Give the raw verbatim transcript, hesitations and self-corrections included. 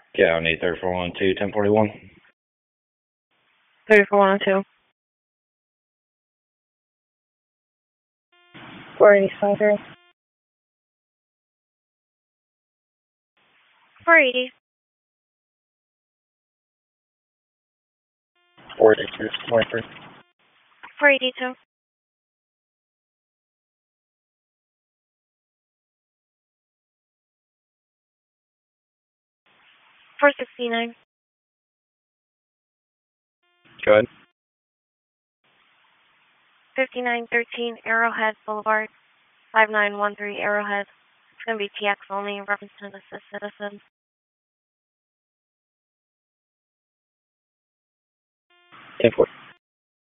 County thirty-four one two, ten forty-one. thirty-four one oh two. four eighty-five. four eighty. four eighty-two, twenty-three. four eighty-two. four sixty-nine. Go ahead. fifty-nine thirteen Arrowhead Boulevard. five nine one three Arrowhead. It's going to be T X only, reference to the citizen. ten four.